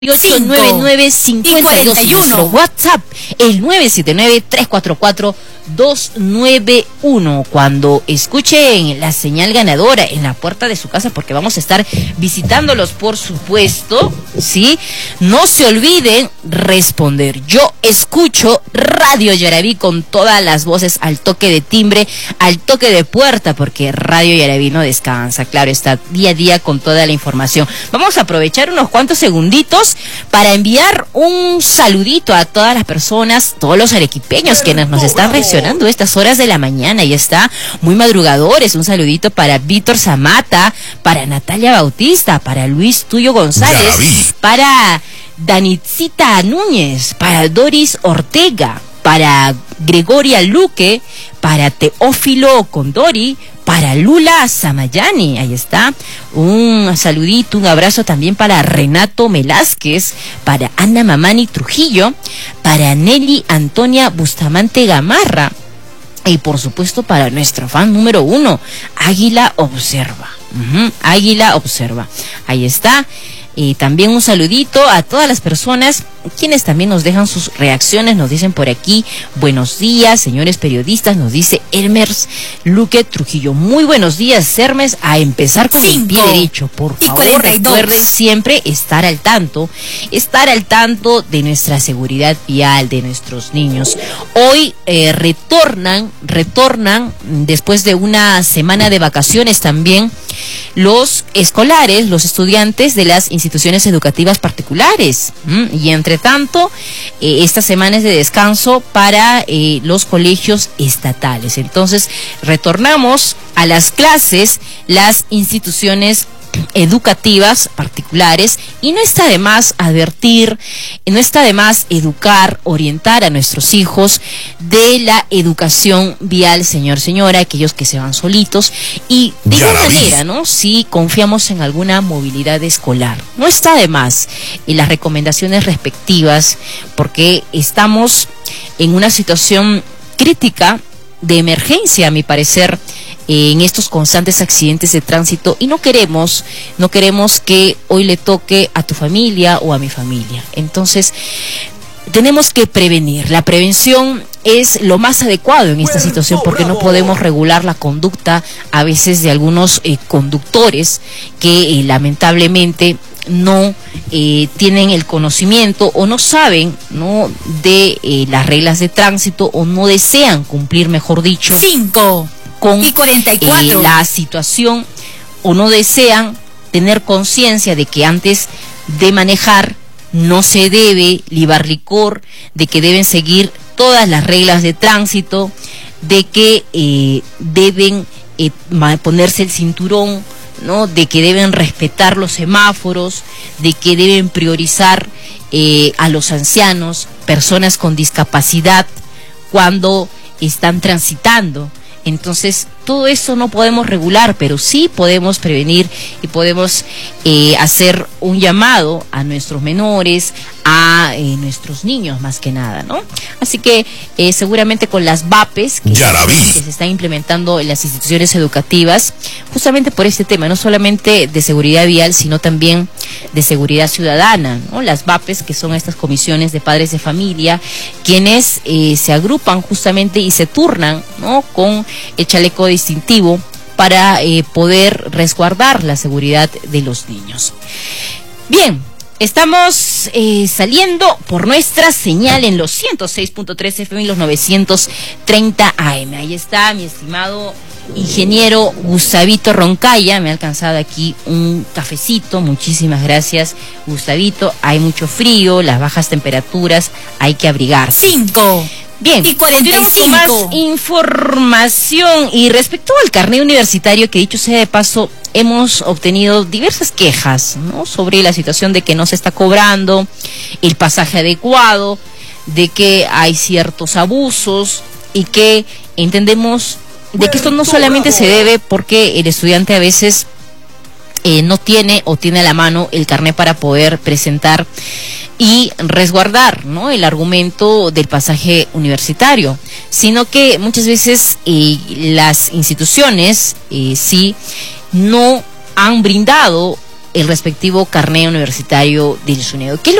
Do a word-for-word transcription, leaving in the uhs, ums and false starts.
ocho nueve nueve cinco dos, nuestro WhatsApp, el nueve siete nueve tres cuatro cuatro dos nueve uno. Cuando escuchen la señal ganadora en la puerta de su casa, porque vamos a estar visitándolos, por supuesto, ¿sí? No se olviden responder. Yo escucho Radio Yaraví con todas las voces, al toque de timbre, al toque de puerta, porque Radio Yaraví no descansa, claro, está día a día con toda la información. Vamos a aprovechar unos cuantos segunditos para enviar un saludito a todas las personas, todos los arequipeños que nos, nos están reaccionando a estas horas de la mañana. Y está muy madrugadores. Un saludito para Víctor Zamata, para Natalia Bautista, para Luis Tuyo González, Yaraví, para Danitzita Núñez, para Doris Ortega, para Gregoria Luque, para Teófilo Condori, para Lula Samayani. Ahí está, un saludito, un abrazo también para Renato Velázquez, para Ana Mamani Trujillo, para Nelly Antonia Bustamante Gamarra, y por supuesto para nuestro fan número uno, Águila Observa. Uh-huh. Águila Observa, ahí está. Y también un saludito a todas las personas quienes también nos dejan sus reacciones. Nos dicen por aquí: buenos días, señores periodistas, nos dice Hermes Luque Trujillo. Muy buenos días, Hermes, a empezar con Cinco. el pie derecho. Por favor, recuerden siempre estar al tanto, estar al tanto de nuestra seguridad vial, de nuestros niños. Hoy eh, retornan, retornan después de una semana de vacaciones también los escolares, los estudiantes de las instituciones educativas particulares. ¿Mm? Y entre tanto, eh, esta semana es de descanso para eh, los colegios estatales. Entonces, retornamos a las clases, las instituciones educativas particulares, y no está de más advertir, no está de más educar, orientar a nuestros hijos de la educación vial, señor, señora, aquellos que se van solitos, y de igual manera, ¿no? Si confiamos en alguna movilidad escolar, no está de más en las recomendaciones respectivas, porque estamos en una situación crítica de emergencia, a mi parecer, en estos constantes accidentes de tránsito, y no queremos, no queremos que hoy le toque a tu familia o a mi familia. Entonces, tenemos que prevenir. La prevención es lo más adecuado en esta situación, porque no podemos regular la conducta a veces de algunos eh, conductores que eh, lamentablemente no eh, tienen el conocimiento o no saben, ¿no?, de eh, las reglas de tránsito, o no desean cumplir, mejor dicho, Cinco. con y cuarenta y cuatro. Eh, la situación, o no desean tener conciencia de que antes de manejar no se debe libar licor, de que deben seguir todas las reglas de tránsito, de que eh, deben eh, ponerse el cinturón, ¿no?, de que deben respetar los semáforos, de que deben priorizar eh, a los ancianos, personas con discapacidad, cuando están transitando. Entonces, todo eso no podemos regular, pero sí podemos prevenir, y podemos eh, hacer un llamado a nuestros menores, a eh, nuestros niños más que nada, ¿no? Así que eh, seguramente con las V A Pes que, que se están implementando en las instituciones educativas, justamente por este tema, no solamente de seguridad vial, sino también de seguridad ciudadana, ¿no? Las V A Pes, que son estas comisiones de padres de familia, quienes eh, se agrupan justamente y se turnan, ¿no?, con el chaleco distintivo para eh, poder resguardar la seguridad de los niños. Bien, estamos eh, saliendo por nuestra señal en los ciento seis punto tres F M y los novecientos treinta A M. Ahí está mi estimado ingeniero Gustavito Roncaya. Me ha alcanzado aquí un cafecito. Muchísimas gracias, Gustavito. Hay mucho frío, las bajas temperaturas, hay que abrigarse. Cinco. Bien, y cuarenta y cinco. Más información. Y respecto al carnet universitario, que dicho sea de paso, hemos obtenido diversas quejas, ¿no?, sobre la situación de que no se está cobrando el pasaje adecuado, de que hay ciertos abusos, y que entendemos de que esto no solamente se debe porque el estudiante a veces eh, no tiene o tiene a la mano el carnet para poder presentar y resguardar, ¿no?, el argumento del pasaje universitario, sino que muchas veces eh, las instituciones eh, sí no han brindado el respectivo carnet universitario del SUNEDO. ¿Qué